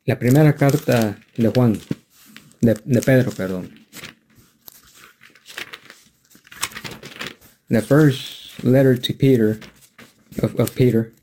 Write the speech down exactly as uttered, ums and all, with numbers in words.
La primera carta de Juan, de, de Pedro, perdón. The first letter to Peter, of, of Peter,